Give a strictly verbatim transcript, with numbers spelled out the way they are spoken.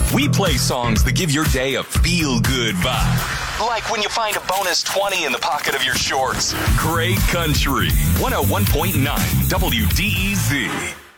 We play songs that give your day a feel-good vibe. Like when you find a bonus twenty in the pocket of your shorts. Great country. one oh one point nine W D E Z.